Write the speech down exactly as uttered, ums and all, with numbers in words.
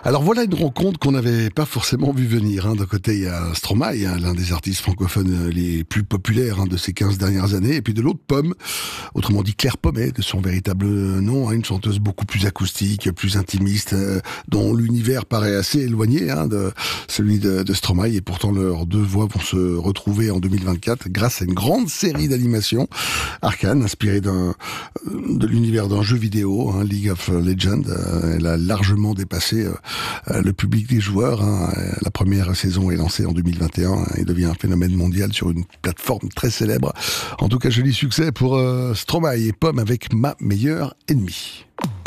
Alors voilà une rencontre qu'on n'avait pas forcément vu venir. Hein. D'un côté, il y a Stromae, hein, l'un des artistes francophones les plus populaires hein, de ces quinze dernières années. Et puis de l'autre, Pomme, autrement dit Claire Pommet, de son véritable nom, hein, une chanteuse beaucoup plus acoustique, plus intimiste, euh, dont l'univers paraît assez éloigné hein, de celui de, de Stromae. Et pourtant, leurs deux voix vont se retrouver en deux mille vingt-quatre grâce à une grande série d'animations. Arcane, inspirée d'un, de l'univers d'un jeu vidéo, hein, League of Legends. Euh, elle a largement dépassé euh, le public des joueurs. Hein. La première saison est lancée en deux mille vingt et un hein, et devient un phénomène mondial sur une plateforme très célèbre. En tout cas, joli succès pour euh, Stromae et Pomme avec Ma meilleure ennemie.